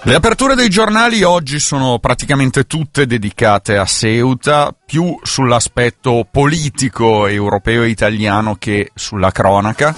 Le aperture dei giornali oggi sono praticamente tutte dedicate a Ceuta, più sull'aspetto politico europeo e italiano che sulla cronaca,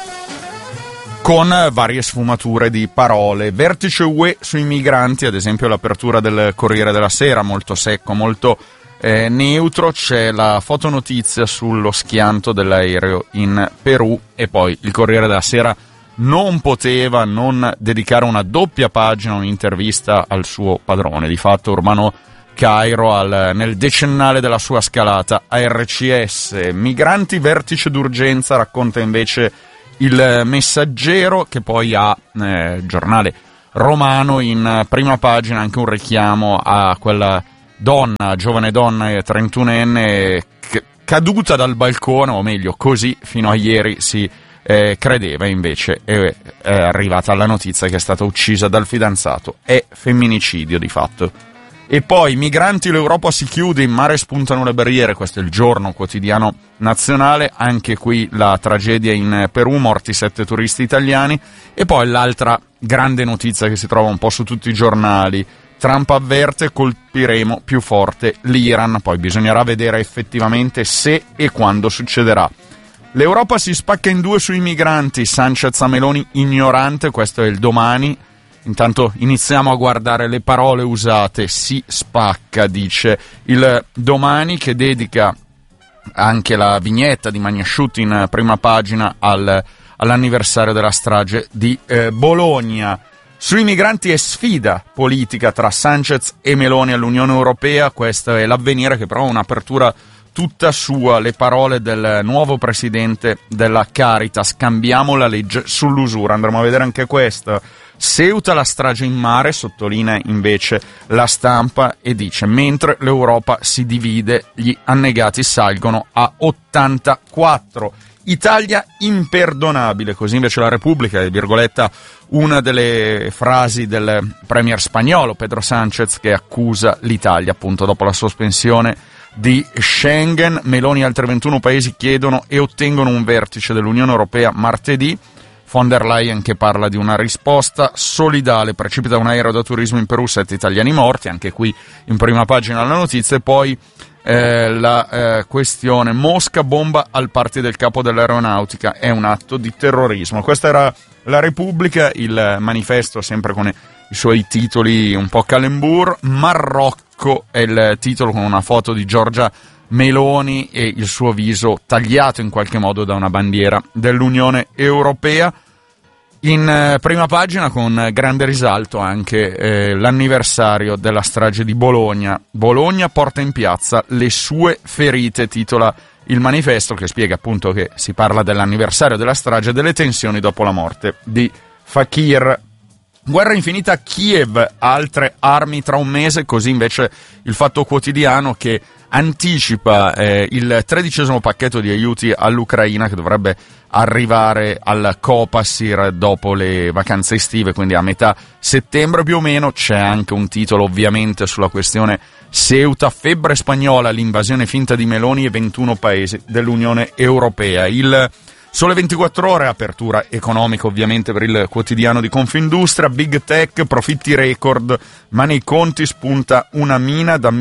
con varie sfumature di parole. Vertice UE sui migranti, ad esempio l'apertura del Corriere della Sera, molto secco, molto neutro. C'è la fotonotizia sullo schianto dell'aereo in Perù e poi il Corriere della Sera non poteva non dedicare una doppia pagina, un'intervista al suo padrone, di fatto Urbano Cairo, nel decennale della sua scalata a RCS. Migranti, vertice d'urgenza, racconta invece il Messaggero, che poi ha giornale romano in prima pagina anche un richiamo a quella donna, giovane donna 31enne caduta dal balcone, o meglio così fino a ieri si credeva, invece è arrivata la notizia che è stata uccisa dal fidanzato. È femminicidio di fatto. E poi migranti, l'Europa si chiude, in mare spuntano le barriere. Questo è il Giorno, quotidiano nazionale. Anche qui la tragedia in Perù, morti 7 turisti italiani. E poi l'altra grande notizia che si trova un po' su tutti i giornali: Trump avverte, colpiremo più forte l'Iran. Poi bisognerà vedere effettivamente se e quando succederà. L'Europa si spacca in due sui migranti, Sanchez a Meloni ignorante. Questo è il Domani. Intanto iniziamo a guardare le parole usate. Si spacca, dice il Domani, che dedica anche la vignetta di Magnasciutti in prima pagina all'anniversario della strage di Bologna. Sui migranti è sfida politica tra Sanchez e Meloni all'Unione Europea. Questo è l'Avvenire, che però ha un'apertura tutta sua. Le parole del nuovo presidente della Caritas: cambiamo la legge sull'usura. Andremo a vedere anche questo. Ceuta, la strage in mare, sottolinea invece La Stampa e dice: mentre l'Europa si divide, gli annegati salgono a 84. Italia imperdonabile, così invece la Repubblica, virgoletta una delle frasi del premier spagnolo Pedro Sánchez, che accusa l'Italia appunto dopo la sospensione di Schengen. Meloni e altri 21 paesi chiedono e ottengono un vertice dell'Unione Europea martedì. Von der Leyen che parla di una risposta solidale. Precipita un aereo da turismo in Perù, 7 italiani morti, anche qui in prima pagina la notizia. E poi la questione: Mosca bomba al party del capo dell'aeronautica, è un atto di terrorismo. Questa era la Repubblica. Il Manifesto, sempre con i suoi titoli un po' calembour. Marocco è il titolo, con una foto di Giorgia Meloni e il suo viso tagliato in qualche modo da una bandiera dell'Unione Europea. In prima pagina, con grande risalto, anche l'anniversario della strage di Bologna. Bologna porta in piazza le sue ferite, titola il Manifesto, che spiega appunto che si parla dell'anniversario della strage e delle tensioni dopo la morte di Fakir. Guerra infinita a Kiev, altre armi tra un mese, così invece il Fatto Quotidiano, che anticipa il 13° pacchetto di aiuti all'Ucraina, che dovrebbe arrivare al Copasir dopo le vacanze estive, quindi a metà settembre più o meno. C'è anche un titolo ovviamente sulla questione Ceuta: febbre spagnola, l'invasione finta di Meloni e 21 paesi dell'Unione Europea. Il Sole 24 Ore, apertura economica ovviamente per il quotidiano di Confindustria. Big Tech, profitti record, ma nei conti spunta una mina da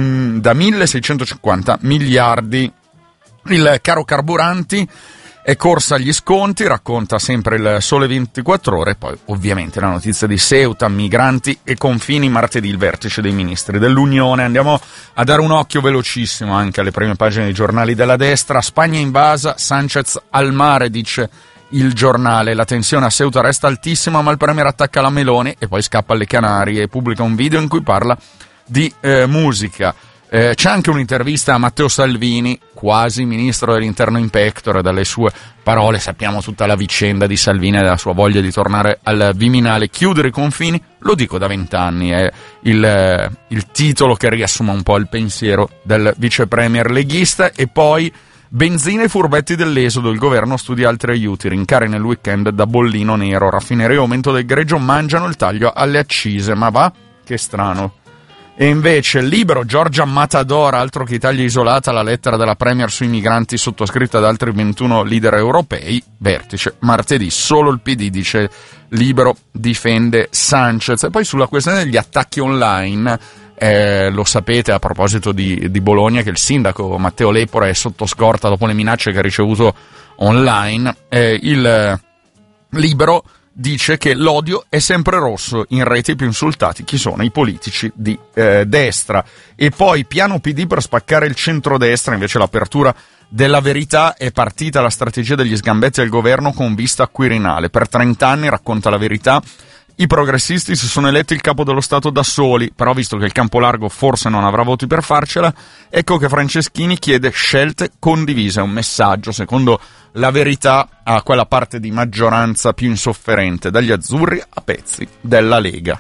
1.650 miliardi. Il caro carburanti è corsa agli sconti, racconta sempre il Sole 24 Ore. Poi ovviamente la notizia di Ceuta, migranti e confini, martedì il vertice dei ministri dell'Unione. Andiamo a dare un occhio velocissimo anche alle prime pagine dei giornali della destra. Spagna invasa, Sanchez al mare, dice il Giornale. La tensione a Ceuta resta altissima, ma il premier attacca la Meloni e poi scappa alle Canarie e pubblica un video in cui parla di musica. C'è anche un'intervista a Matteo Salvini, quasi ministro dell'interno in pectore. Dalle sue parole sappiamo tutta la vicenda di Salvini e della sua voglia di tornare al Viminale. Chiudere i confini, lo dico da 20 anni, è il titolo che riassuma un po' il pensiero del vice premier leghista. E poi benzina e furbetti dell'esodo, il governo studia altri aiuti, rincari nel weekend da bollino nero, raffineria e aumento del greggio mangiano il taglio alle accise. Ma va, che strano. E invece Libero, Giorgia Matador, altro che Italia isolata, la lettera della Premier sui migranti sottoscritta da altri 21 leader europei, vertice martedì, solo il PD, dice Libero, difende Sanchez. E poi sulla questione degli attacchi online, lo sapete a proposito di Bologna che il sindaco Matteo Lepore è sotto scorta dopo le minacce che ha ricevuto online, il Libero dice che l'odio è sempre rosso, in rete i più insultati chi sono? I politici di destra. E poi piano PD per spaccare il centrodestra, invece l'apertura della Verità, è partita la strategia degli sgambetti al governo con vista Quirinale. Per 30 anni, racconta la Verità, i progressisti si sono eletti il capo dello Stato da soli, però visto che il campo largo forse non avrà voti per farcela, ecco che Franceschini chiede scelte condivise, un messaggio, secondo la Verità, a quella parte di maggioranza più insofferente, dagli azzurri a pezzi della Lega.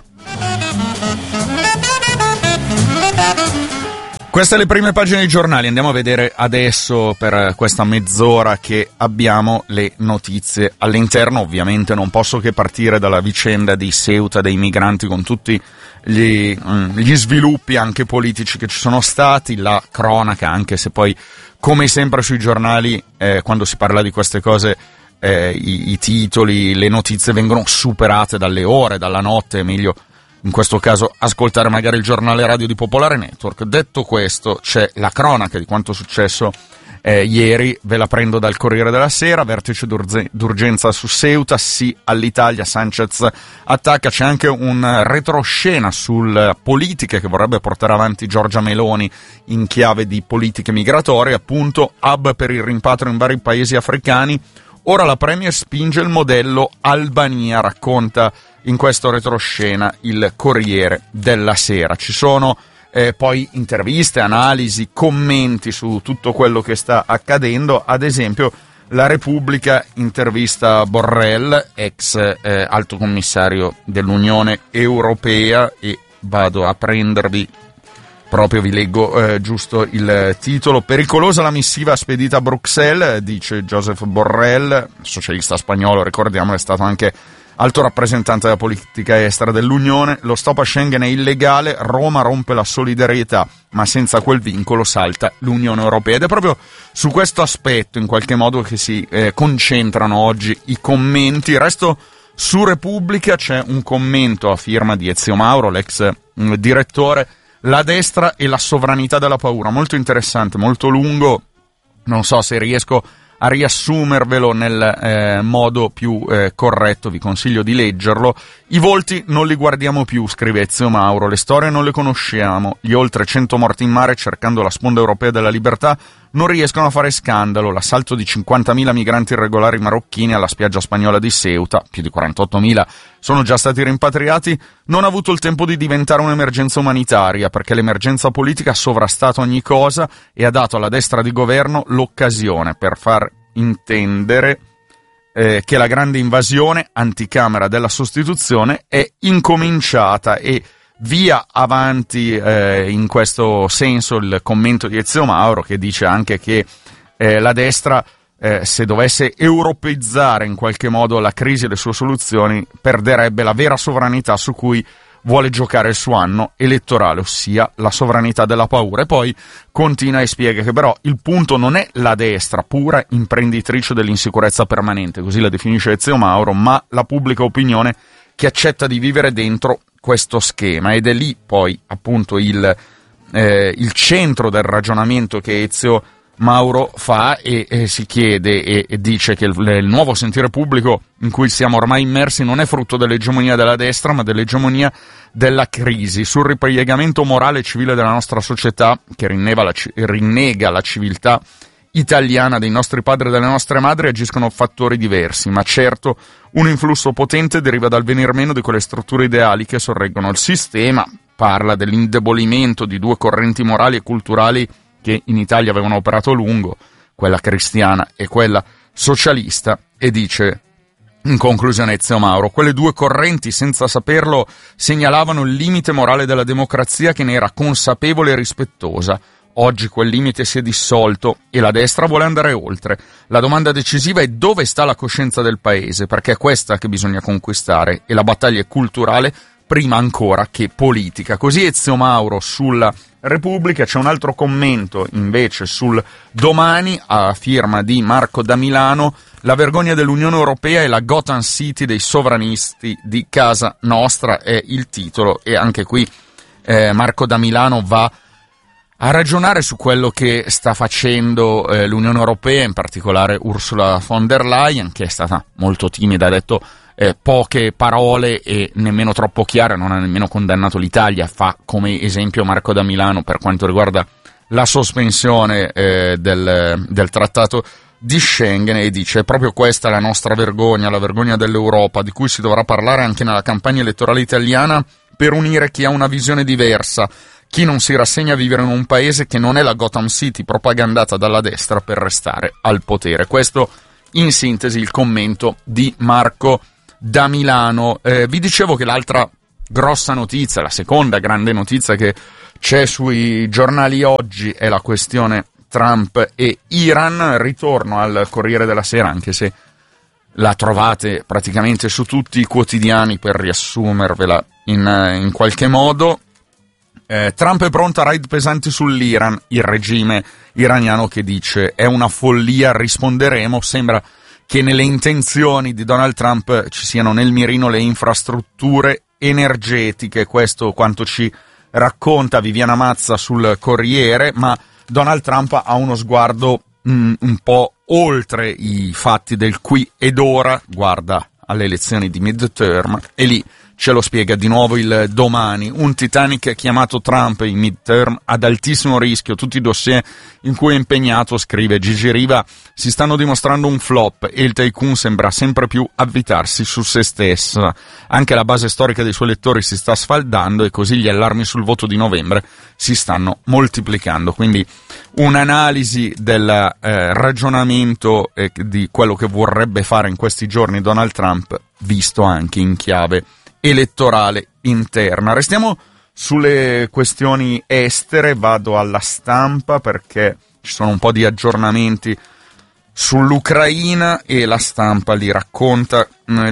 Queste le prime pagine dei giornali, andiamo a vedere adesso per questa mezz'ora che abbiamo le notizie all'interno. Ovviamente non posso che partire dalla vicenda di Ceuta, dei migranti, con tutti gli sviluppi anche politici che ci sono stati, la cronaca, anche se poi come sempre sui giornali quando si parla di queste cose i titoli, le notizie vengono superate dalle ore, dalla notte, è meglio in questo caso ascoltare magari il giornale radio di Popolare Network. Detto questo, c'è la cronaca di quanto successo ieri, ve la prendo dal Corriere della Sera, vertice d'urgenza su Ceuta, sì all'Italia, Sanchez attacca, c'è anche un retroscena sulle politiche che vorrebbe portare avanti Giorgia Meloni in chiave di politiche migratorie, appunto, hub per il rimpatrio in vari paesi africani. Ora la Premier spinge il modello Albania, racconta in questo retroscena il Corriere della Sera. Ci sono poi interviste, analisi, commenti su tutto quello che sta accadendo. Ad esempio la Repubblica intervista Borrell, ex alto commissario dell'Unione Europea, e vado a prendervi proprio, vi leggo giusto il titolo. Pericolosa la missiva spedita a Bruxelles, dice Josep Borrell, socialista spagnolo, ricordiamo, è stato anche alto rappresentante della politica estera dell'Unione. Lo stop a Schengen è illegale, Roma rompe la solidarietà, ma senza quel vincolo salta l'Unione Europea. Ed è proprio su questo aspetto in qualche modo che si concentrano oggi i commenti. Resto su Repubblica, c'è un commento a firma di Ezio Mauro, l'ex direttore, la destra e la sovranità della paura, molto interessante, molto lungo, non so se riesco a riassumervelo nel modo più corretto, vi consiglio di leggerlo. I volti non li guardiamo più, scrive Ezio Mauro, le storie non le conosciamo, gli oltre 100 morti in mare cercando la sponda europea della libertà non riescono a fare scandalo, l'assalto di 50.000 migranti irregolari marocchini alla spiaggia spagnola di Ceuta, più di 48.000 sono già stati rimpatriati, non ha avuto il tempo di diventare un'emergenza umanitaria, perché l'emergenza politica ha sovrastato ogni cosa e ha dato alla destra di governo l'occasione per far intendere che la grande invasione anticamera della sostituzione è incominciata. E via avanti in questo senso il commento di Ezio Mauro, che dice anche che la destra se dovesse europeizzare in qualche modo la crisi e le sue soluzioni perderebbe la vera sovranità su cui vuole giocare il suo anno elettorale, ossia la sovranità della paura. E poi continua e spiega che però il punto non è la destra, pura imprenditrice dell'insicurezza permanente, così la definisce Ezio Mauro, ma la pubblica opinione che accetta di vivere dentro questo schema. Ed è lì poi appunto il centro del ragionamento che Ezio Mauro fa e si chiede e dice che il nuovo sentire pubblico in cui siamo ormai immersi non è frutto dell'egemonia della destra, ma dell'egemonia della crisi. Sul ripiegamento morale e civile della nostra società, che rinnega la civiltà italiana dei nostri padri e delle nostre madri, agiscono fattori diversi, ma certo un influsso potente deriva dal venir meno di quelle strutture ideali che sorreggono il sistema. Parla dell'indebolimento di due correnti morali e culturali che in Italia avevano operato a lungo, quella cristiana e quella socialista, e dice in conclusione Ezio Mauro, quelle due correnti senza saperlo segnalavano il limite morale della democrazia che ne era consapevole e rispettosa. Oggi quel limite si è dissolto e la destra vuole andare oltre. La domanda decisiva è dove sta la coscienza del paese, perché è questa che bisogna conquistare e la battaglia è culturale, prima ancora che politica. Così Ezio Mauro sulla Repubblica. C'è un altro commento invece sul Domani a firma di Marco da Milano: la vergogna dell'Unione Europea è la Gotham City dei sovranisti di casa nostra, è il titolo, e anche qui Marco da Milano va a ragionare su quello che sta facendo l'Unione Europea, in particolare Ursula von der Leyen, che è stata molto timida, ha detto poche parole e nemmeno troppo chiare, non ha nemmeno condannato l'Italia. Fa come esempio Marco da Milano per quanto riguarda la sospensione del trattato di Schengen, e dice: è proprio questa la nostra vergogna, la vergogna dell'Europa, di cui si dovrà parlare anche nella campagna elettorale italiana, per unire chi ha una visione diversa, chi non si rassegna a vivere in un paese che non è la Gotham City propagandata dalla destra per restare al potere. Questo in sintesi il commento di Marco da Milano. Vi dicevo che l'altra grossa notizia, la seconda grande notizia che c'è sui giornali oggi, è la questione Trump e Iran. Ritorno al Corriere della Sera, anche se la trovate praticamente su tutti i quotidiani per riassumervela in qualche modo. Trump è pronto a raid pesanti sull'Iran, il regime iraniano che dice è una follia, risponderemo. Sembra che nelle intenzioni di Donald Trump ci siano nel mirino le infrastrutture energetiche, questo quanto ci racconta Viviana Mazza sul Corriere, ma Donald Trump ha uno sguardo un po' oltre i fatti del qui ed ora, guarda alle elezioni di midterm, e lì ce lo spiega di nuovo il Domani. Un Titanic chiamato Trump in midterm ad altissimo rischio, tutti i dossier in cui è impegnato, scrive Gigi Riva, si stanno dimostrando un flop e il tycoon sembra sempre più avvitarsi su se stesso. Anche la base storica dei suoi elettori si sta sfaldando e così gli allarmi sul voto di novembre si stanno moltiplicando. Quindi un'analisi del ragionamento di quello che vorrebbe fare in questi giorni Donald Trump, visto anche in chiave elettorale interna. Restiamo sulle questioni estere, vado alla Stampa perché ci sono un po' di aggiornamenti sull'Ucraina e la Stampa li racconta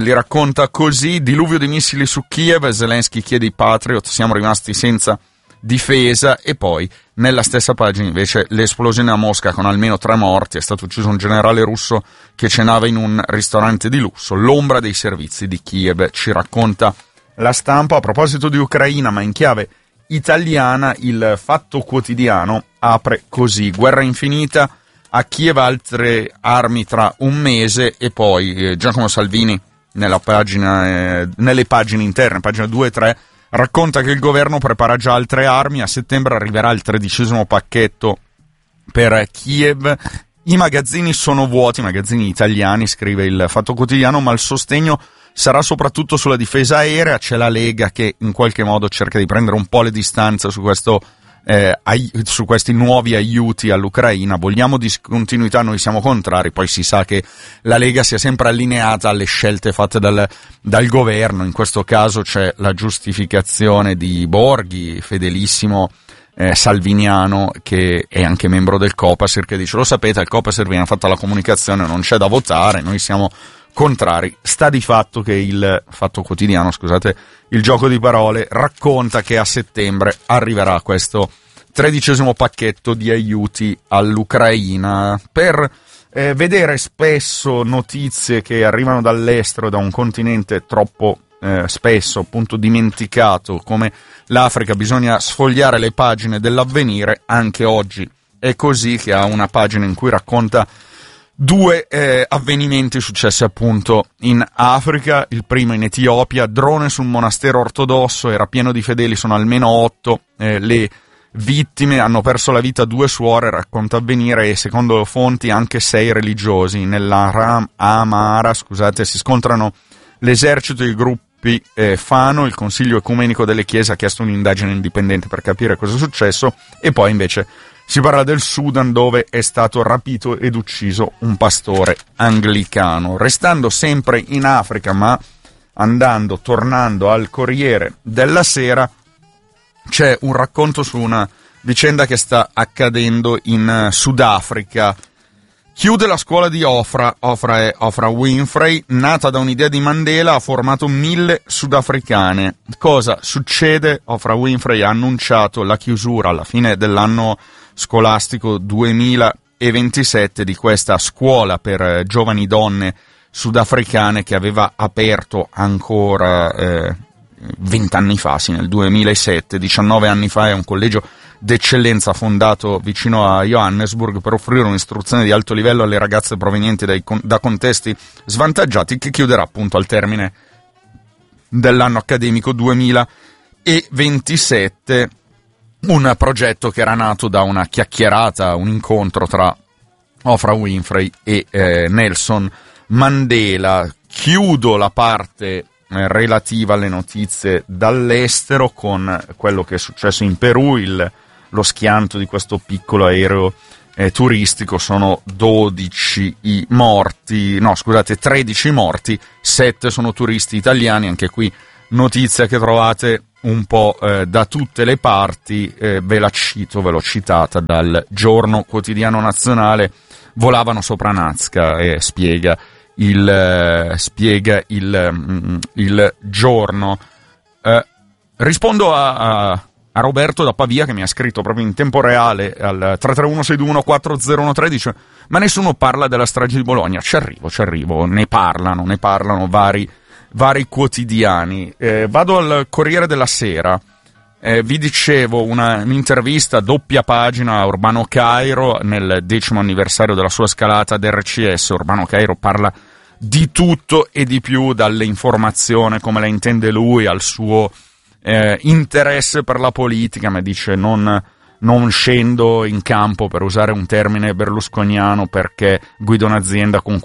così: diluvio di missili su Kiev, Zelensky chiede i Patriot, siamo rimasti senza difesa. E poi nella stessa pagina invece l'esplosione a Mosca con almeno 3 morti, è stato ucciso un generale russo che cenava in un ristorante di lusso, l'ombra dei servizi di Kiev, ci racconta la Stampa. A proposito di Ucraina, ma in chiave italiana, il Fatto Quotidiano apre così: guerra infinita, a Kiev altre armi tra un mese. E poi Giacomo Salvini nelle pagine interne, pagina 2 e 3, racconta che il governo prepara già altre armi, a settembre arriverà il 13° pacchetto per Kiev. I magazzini sono vuoti, i magazzini italiani, scrive il Fatto Quotidiano, ma il sostegno sarà soprattutto sulla difesa aerea. C'è la Lega che in qualche modo cerca di prendere un po' le distanze su su questi nuovi aiuti all'Ucraina. Vogliamo discontinuità, noi siamo contrari. Poi si sa che la Lega sia sempre allineata alle scelte fatte dal governo. In questo caso c'è la giustificazione di Borghi, fedelissimo salviniano, che è anche membro del Copasir, che dice: lo sapete, il Copasir viene fatta la comunicazione, non c'è da votare, noi siamo contrari. Sta di fatto che il Fatto Quotidiano, scusate il gioco di parole, racconta che a settembre arriverà questo 13° pacchetto di aiuti all'Ucraina. Per vedere spesso notizie che arrivano dall'estero, da un continente troppo spesso appunto dimenticato come l'Africa, bisogna sfogliare le pagine dell'Avvenire. Anche oggi è così, che ha una pagina in cui racconta 2 avvenimenti successi appunto in Africa. Il primo in Etiopia: drone su un monastero ortodosso, era pieno di fedeli, sono almeno 8 le vittime, hanno perso la vita 2 suore, racconta Avvenire, e secondo fonti anche 6 religiosi. Nella Amara, si scontrano l'esercito e i gruppi Fano. Il Consiglio Ecumenico delle Chiese ha chiesto un'indagine indipendente per capire cosa è successo. E poi invece si parla del Sudan, dove è stato rapito ed ucciso un pastore anglicano. Restando sempre in Africa, ma tornando al Corriere della Sera, c'è un racconto su una vicenda che sta accadendo in Sudafrica. Chiude la scuola di Ofra. Ofra è Ofra Winfrey, nata da un'idea di Mandela, ha formato 1000 sudafricane. Cosa succede? Ofra Winfrey ha annunciato la chiusura alla fine dell'anno scolastico 2027 di questa scuola per giovani donne sudafricane che aveva aperto ancora 20 anni fa, sì, nel 2007, 19 anni fa. È un collegio d'eccellenza fondato vicino a Johannesburg per offrire un'istruzione di alto livello alle ragazze provenienti da contesti svantaggiati, che chiuderà appunto al termine dell'anno accademico 2027. Un progetto che era nato da una chiacchierata, un incontro tra Ofra Winfrey e Nelson Mandela. Chiudo la parte relativa alle notizie dall'estero con quello che è successo in Perù, lo schianto di questo piccolo aereo turistico. Sono 13 i morti, no scusate, 13 morti, 7 sono turisti italiani. Anche qui notizia che trovate un po' da tutte le parti, ve la cito, ve l'ho citata dal Giorno Quotidiano Nazionale. Volavano sopra Nazca, e spiega il giorno. Rispondo a Roberto da Pavia, che mi ha scritto proprio in tempo reale al 331-621-4013, dice: ma nessuno parla della strage di Bologna. Ci arrivo, ne parlano vari quotidiani. Vado al Corriere della Sera. Vi dicevo, un'intervista doppia pagina a Urbano Cairo nel 10° anniversario della sua scalata d'RCS. Urbano Cairo parla di tutto e di più, dall'informazione come la intende lui al suo interesse per la politica, ma dice non scendo in campo, per usare un termine berlusconiano, perché guido un'azienda con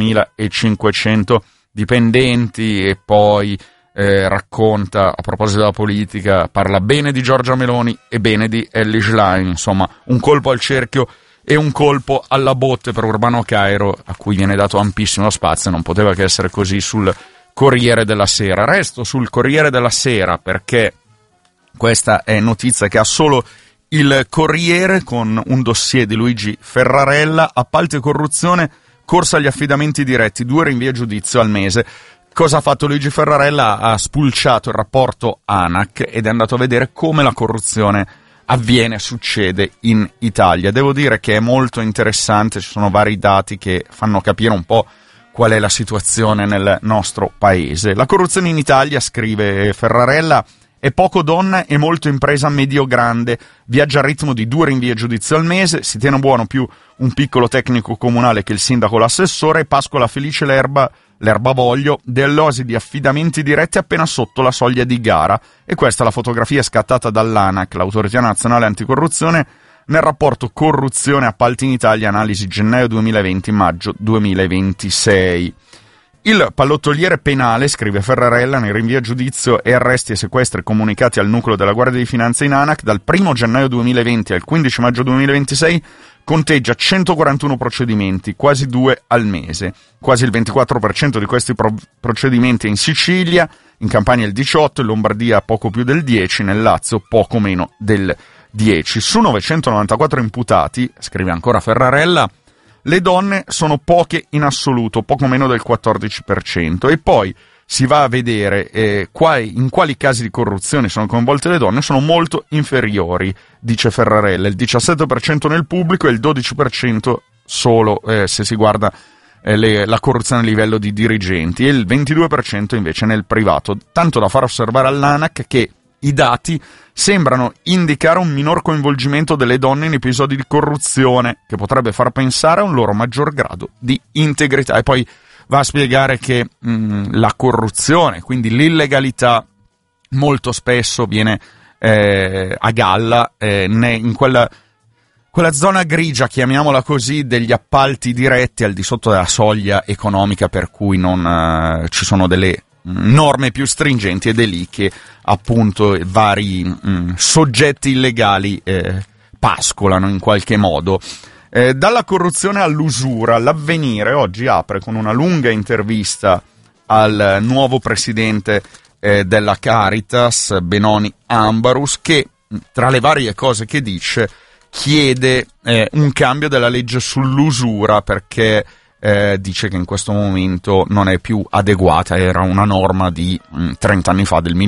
4.500 dipendenti. E poi racconta, a proposito della politica, parla bene di Giorgia Meloni e bene di Elly Schlein. Insomma, un colpo al cerchio e un colpo alla botte per Urbano Cairo, a cui viene dato ampissimo spazio. Non poteva che essere così sul Corriere della Sera. Resto sul Corriere della Sera perché questa è notizia che ha solo il Corriere, con un dossier di Luigi Ferrarella: appalti e corruzione, corsa agli affidamenti diretti, 2 rinvii a giudizio al mese. Cosa ha fatto Luigi Ferrarella? Ha spulciato il rapporto ANAC ed è andato a vedere come la corruzione succede in Italia. Devo dire che è molto interessante, ci sono vari dati che fanno capire un po' qual è la situazione nel nostro paese. La corruzione in Italia, scrive Ferrarella, è poco donna e molto impresa medio-grande, viaggia al ritmo di 2 rinvii a giudizio al mese, si tiene buono più un piccolo tecnico comunale che il sindaco o l'assessore, pascola felice l'erbavoglio, dellosi di affidamenti diretti appena sotto la soglia di gara. E questa è la fotografia scattata dall'ANAC, l'Autorità Nazionale Anticorruzione, nel rapporto Corruzione Appalti in Italia, analisi gennaio 2020-maggio 2026. Il pallottoliere penale, scrive Ferrarella, nei rinvii a giudizio e arresti e sequestri comunicati al nucleo della Guardia di Finanza in ANAC dal 1 gennaio 2020 al 15 maggio 2026 conteggia 141 procedimenti, quasi 2 al mese. Quasi il 24% di questi procedimenti è in Sicilia, in Campania il 18%, in Lombardia poco più del 10%, nel Lazio poco meno del 10%. Su 994 imputati, scrive ancora Ferrarella, le donne sono poche in assoluto, poco meno del 14%. E poi si va a vedere in quali casi di corruzione sono coinvolte le donne. Sono molto inferiori, dice Ferrarella, il 17% nel pubblico e il 12% solo se si guarda la corruzione a livello di dirigenti, e il 22% invece nel privato, tanto da far osservare all'ANAC che i dati sembrano indicare un minor coinvolgimento delle donne in episodi di corruzione, che potrebbe far pensare a un loro maggior grado di integrità. E poi va a spiegare che la corruzione, quindi l'illegalità, molto spesso viene a galla in quella zona grigia, chiamiamola così, degli appalti diretti al di sotto della soglia economica, per cui non ci sono delle norme più stringenti, ed è lì che appunto vari soggetti illegali pascolano in qualche modo. Dalla corruzione all'usura, l'Avvenire oggi apre con una lunga intervista al nuovo presidente della Caritas, Benoni Ambarus, che tra le varie cose che dice chiede un cambio della legge sull'usura perché dice che in questo momento non è più adeguata, era una norma di 30 anni fa, del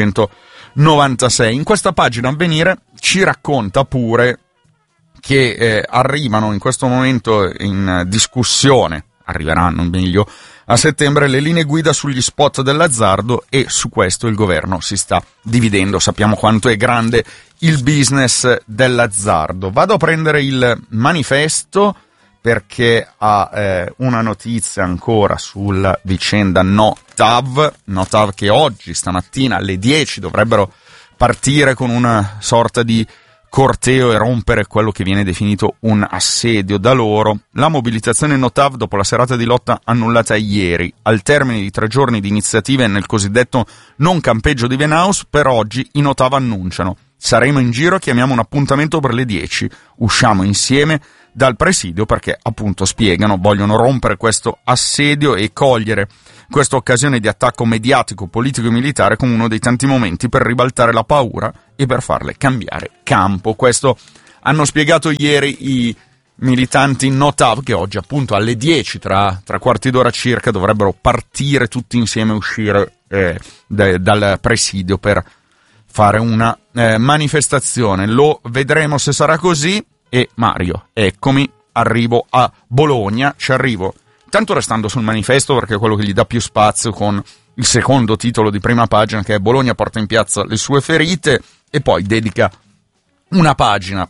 1996. In questa pagina Avvenire ci racconta pure che arrivano in questo momento in discussione, arriveranno meglio a settembre, le linee guida sugli spot dell'azzardo, e su questo il governo si sta dividendo. Sappiamo quanto è grande il business dell'azzardo. Vado a prendere il Manifesto perché ha una notizia ancora sulla vicenda No-TAV che oggi, stamattina alle 10, dovrebbero partire con una sorta di corteo e rompere quello che viene definito un assedio da loro. La mobilitazione No-TAV, dopo la serata di lotta annullata ieri, al termine di 3 giorni di iniziative nel cosiddetto non campeggio di Venaus, per oggi i No-TAV annunciano: saremo in giro, chiamiamo un appuntamento per le 10, usciamo insieme dal presidio, perché appunto spiegano, vogliono rompere questo assedio e cogliere questa occasione di attacco mediatico, politico e militare come uno dei tanti momenti per ribaltare la paura e per farle cambiare campo. Questo hanno spiegato ieri i militanti No-TAV, che oggi appunto alle 10, tra quarti d'ora circa, dovrebbero partire tutti insieme e uscire dal presidio per fare una manifestazione. Lo vedremo se sarà così. E Mario, eccomi, arrivo a Bologna, ci arrivo tanto restando sul Manifesto perché è quello che gli dà più spazio, con il secondo titolo di prima pagina che è Bologna porta in piazza le sue ferite, e poi dedica una pagina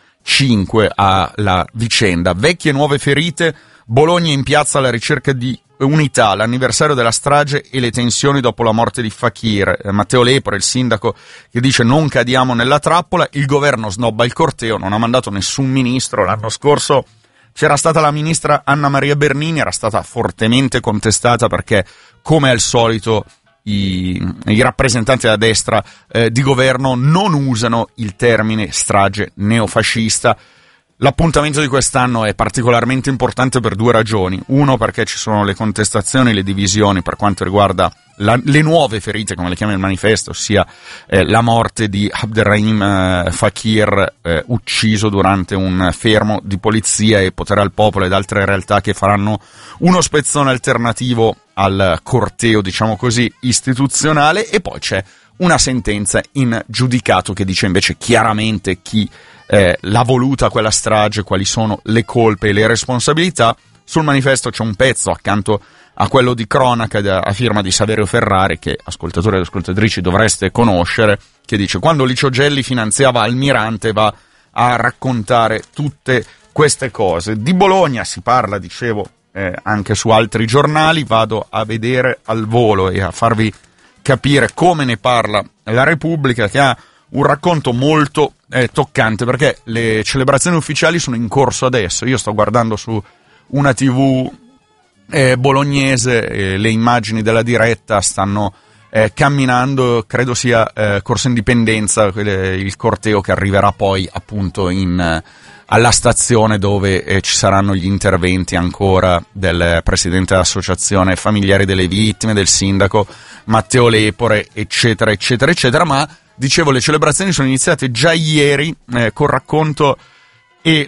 5 alla vicenda vecchie e nuove ferite, Bologna in piazza alla ricerca di unità, l'anniversario della strage e le tensioni dopo la morte di Fakir. Matteo Lepore, il sindaco, che dice non cadiamo nella trappola, il governo snobba il corteo, non ha mandato nessun ministro. L'anno scorso c'era stata la ministra Anna Maria Bernini, era stata fortemente contestata perché, come al solito, i rappresentanti della destra di governo non usano il termine strage neofascista. L'appuntamento di quest'anno è particolarmente importante per 2 ragioni. Uno, perché ci sono le contestazioni e le divisioni per quanto riguarda le nuove ferite, come le chiama il Manifesto, ossia la morte di Abderrahim Fakir, ucciso durante un fermo di polizia, e Potere al Popolo ed altre realtà che faranno uno spezzone alternativo al corteo, diciamo così, istituzionale. E poi c'è una sentenza in giudicato che dice invece chiaramente chi l'ha voluta quella strage, quali sono le colpe e le responsabilità. Sul Manifesto c'è un pezzo accanto a quello di cronaca a firma di Saverio Ferrari, che ascoltatori e ascoltatrici dovreste conoscere, che dice: quando Licio Gelli finanziava Almirante, va a raccontare tutte queste cose. Di Bologna si parla, dicevo, anche su altri giornali. Vado a vedere al volo e a farvi capire come ne parla la Repubblica, che ha un racconto molto toccante, perché le celebrazioni ufficiali sono in corso adesso. Io sto guardando su una TV bolognese, le immagini della diretta stanno camminando, credo sia Corso Indipendenza, il corteo che arriverà poi appunto alla stazione dove ci saranno gli interventi ancora del presidente dell'associazione familiari delle vittime, del sindaco Matteo Lepore, eccetera eccetera eccetera. Ma dicevo, le celebrazioni sono iniziate già ieri col racconto e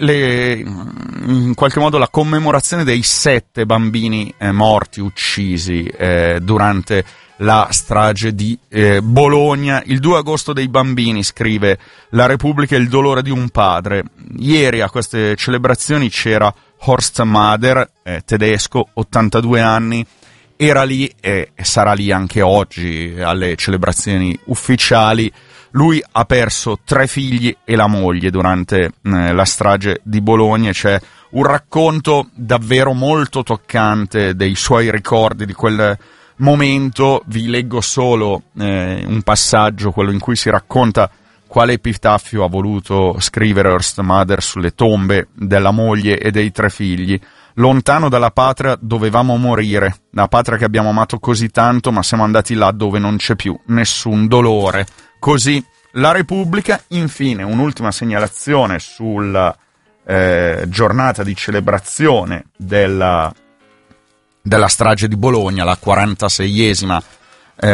in qualche modo la commemorazione dei 7 bambini morti, uccisi durante la strage di Bologna. Il 2 agosto dei bambini, scrive la Repubblica, il dolore di un padre. Ieri a queste celebrazioni c'era Horst Mahler, tedesco, 82 anni, era lì e sarà lì anche oggi alle celebrazioni ufficiali. Lui ha perso 3 figli e la moglie durante la strage di Bologna. C'è un racconto davvero molto toccante dei suoi ricordi di quel momento. Vi leggo solo un passaggio, quello in cui si racconta quale epitaffio ha voluto scrivere Horst Mahler sulle tombe della moglie e dei 3 figli. Lontano dalla patria dovevamo morire, la patria che abbiamo amato così tanto, ma siamo andati là dove non c'è più nessun dolore. Così la Repubblica. Infine un'ultima segnalazione sulla giornata di celebrazione della strage di Bologna, la 46esima,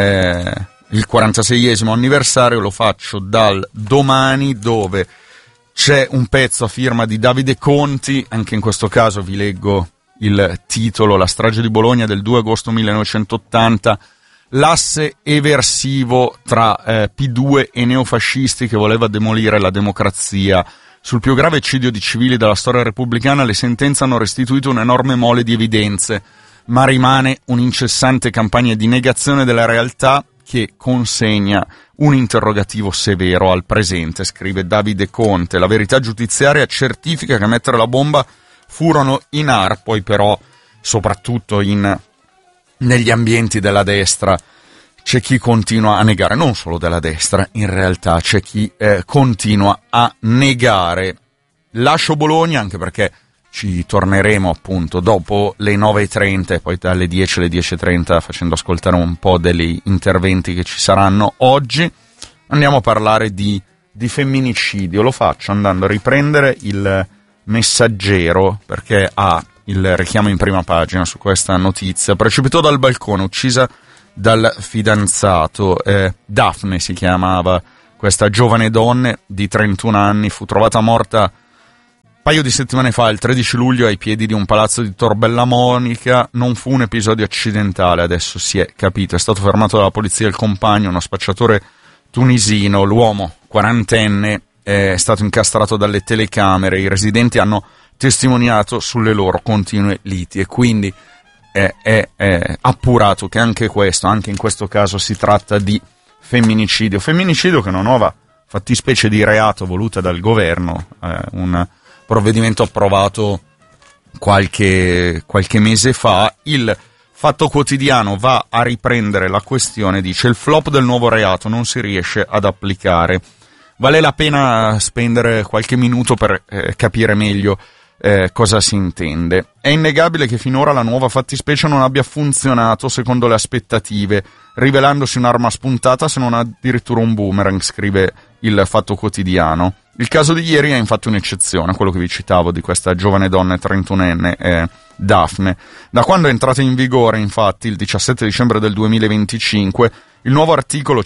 il 46esimo anniversario. Lo faccio dal Domani, dove C'è un pezzo a firma di Davide Conti, anche in questo caso vi leggo il titolo: La strage di Bologna del 2 agosto 1980, l'asse eversivo tra P2 e neofascisti che voleva demolire la democrazia. Sul più grave eccidio di civili della storia repubblicana le sentenze hanno restituito un'enorme mole di evidenze, ma rimane un'incessante campagna di negazione della realtà che consegna un interrogativo severo al presente, scrive Davide Conte. La verità giudiziaria certifica che a mettere la bomba furono i NAR, poi però, soprattutto negli ambienti della destra, c'è chi continua a negare, non solo della destra, in realtà c'è chi continua a negare. Lascio Bologna anche perché ci torneremo appunto dopo le 9.30 e poi dalle 10 alle 10.30 facendo ascoltare un po' degli interventi che ci saranno oggi. Andiamo a parlare di femminicidio. Lo faccio andando a riprendere il Messaggero perché ha il richiamo in prima pagina su questa notizia. Precipitò dal balcone, uccisa dal fidanzato. Daphne si chiamava questa giovane donna di 31 anni, fu trovata morta un paio di settimane fa, il 13 luglio, ai piedi di un palazzo di Tor Bella Monica. Non fu un episodio accidentale, adesso si è capito. È stato fermato dalla polizia il compagno, uno spacciatore tunisino. L'uomo, quarantenne, è stato incastrato dalle telecamere. I residenti hanno testimoniato sulle loro continue liti e quindi è appurato che anche in questo caso si tratta di femminicidio che è una nuova fattispecie di reato voluta dal governo, un provvedimento approvato qualche mese fa. Il Fatto Quotidiano va a riprendere la questione, dice: il flop del nuovo reato non si riesce ad applicare. Vale la pena spendere qualche minuto per capire meglio cosa si intende. È innegabile che finora la nuova fattispecie non abbia funzionato secondo le aspettative, rivelandosi un'arma spuntata se non addirittura un boomerang, scrive il Fatto Quotidiano. Il caso di ieri è infatti un'eccezione, quello che vi citavo di questa giovane donna 31enne, Daphne. Da quando è entrata in vigore, infatti, il 17 dicembre del 2025, il nuovo articolo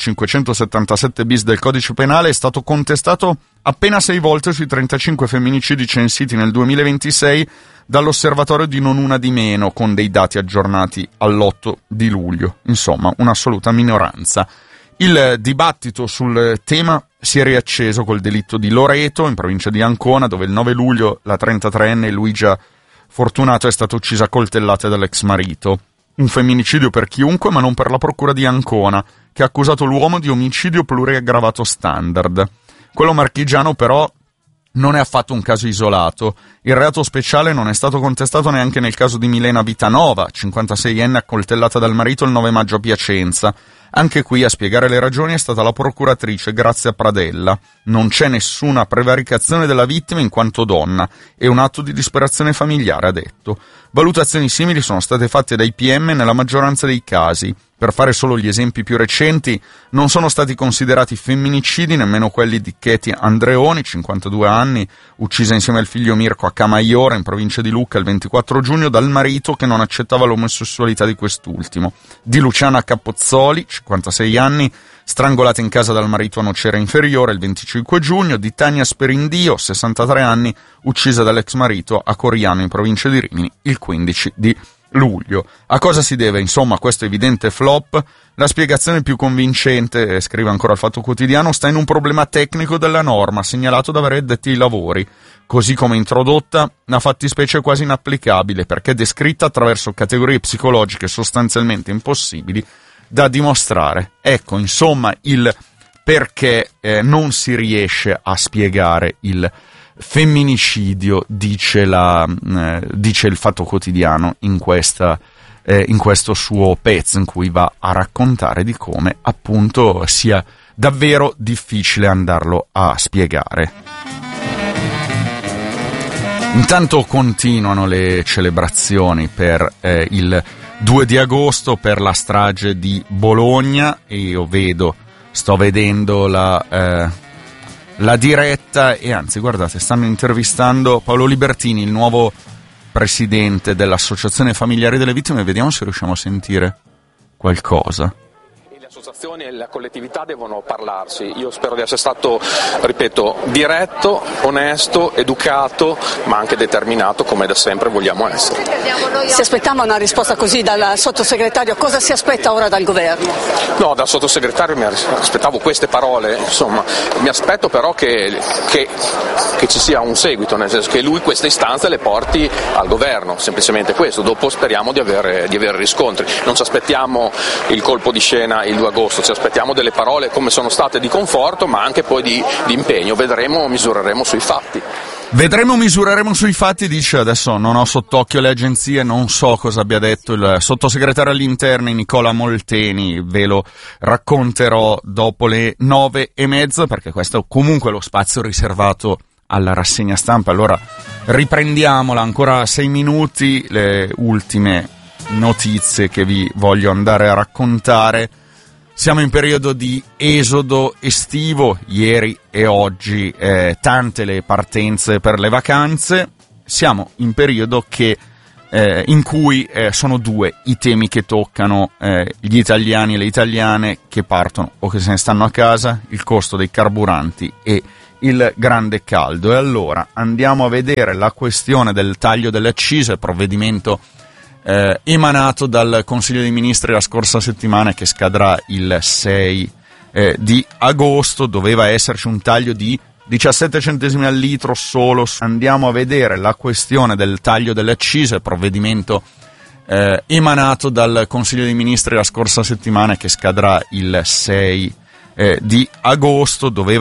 577 bis del Codice Penale è stato contestato appena 6 volte sui 35 femminicidi censiti nel 2026 dall'Osservatorio di Non Una di Meno, con dei dati aggiornati all'8 di luglio. Insomma, un'assoluta minoranza. Il dibattito sul tema si è riacceso col delitto di Loreto, in provincia di Ancona, dove il 9 luglio la 33enne Luigia Fortunato è stata uccisa a coltellate dall'ex marito. Un femminicidio per chiunque, ma non per la procura di Ancona, che ha accusato l'uomo di omicidio pluriaggravato standard. Quello marchigiano però non è affatto un caso isolato. Il reato speciale non è stato contestato neanche nel caso di Milena Vitanova, 56enne accoltellata dal marito il 9 maggio a Piacenza. Anche qui a spiegare le ragioni è stata la procuratrice Grazia Pradella. Non c'è nessuna prevaricazione della vittima in quanto donna, è un atto di disperazione familiare, ha detto. Valutazioni simili sono state fatte dai PM nella maggioranza dei casi. Per fare solo gli esempi più recenti, non sono stati considerati femminicidi nemmeno quelli di Katie Andreoni, 52 anni, uccisa insieme al figlio Mirko a Camaiore, in provincia di Lucca, il 24 giugno, dal marito che non accettava l'omosessualità di quest'ultimo. Di Luciana Cappozzoli, 56 anni, strangolata in casa dal marito a Nocera Inferiore il 25 giugno, di Tania Sperindio, 63 anni, uccisa dall'ex marito a Coriano, in provincia di Rimini, il 15 di luglio. A cosa si deve, insomma, questo evidente flop? La spiegazione più convincente, scrive ancora il Fatto Quotidiano, sta in un problema tecnico della norma, segnalato da vari addetti ai lavori. Così come introdotta, la fattispecie è quasi inapplicabile, perché è descritta attraverso categorie psicologiche sostanzialmente impossibili da dimostrare. Ecco, insomma, il perché non si riesce a spiegare il femminicidio, dice il Fatto Quotidiano in questo suo pezzo, in cui va a raccontare di come appunto sia davvero difficile andarlo a spiegare. Intanto continuano le celebrazioni per il 2 di agosto, per la strage di Bologna, e io sto vedendo la diretta, e anzi guardate, stanno intervistando Paolo Libertini, il nuovo presidente dell'Associazione Familiari delle Vittime. Vediamo se riusciamo a sentire qualcosa. E la associazioni e la collettività devono parlarsi. Io spero di essere stato, ripeto, diretto, onesto, educato, ma anche determinato, come da sempre vogliamo essere. Si aspettava una risposta così dal sottosegretario, cosa si aspetta ora dal governo? No, dal sottosegretario mi aspettavo queste parole, insomma, mi aspetto però che ci sia un seguito, nel senso che lui queste istanze le porti al governo, semplicemente questo, dopo speriamo di avere riscontri. Non ci aspettiamo il colpo di scena il 2 agosto, ci aspettiamo delle parole come sono state di conforto, ma anche poi di impegno. Vedremo, misureremo sui fatti. Vedremo, misureremo sui fatti, dice. Adesso non ho sott'occhio le agenzie, non so cosa abbia detto il sottosegretario agli interni Nicola Molteni, ve lo racconterò dopo le 9:30, perché questo è comunque lo spazio riservato alla rassegna stampa. Allora riprendiamola, ancora 6 minuti, le ultime notizie che vi voglio andare a raccontare. Siamo in periodo di esodo estivo, ieri e oggi tante le partenze per le vacanze. Siamo in periodo in cui sono 2 i temi che toccano gli italiani e le italiane che partono o che se ne stanno a casa: il costo dei carburanti e il grande caldo. E allora andiamo a vedere la questione del taglio delle accise, provvedimento emanato dal Consiglio dei Ministri la scorsa settimana, che scadrà il 6 di agosto. Doveva esserci un taglio di 17 centesimi al litro solo. Andiamo a vedere la questione del taglio delle accise, provvedimento emanato dal Consiglio dei Ministri la scorsa settimana, che scadrà il 6 di agosto. Doveva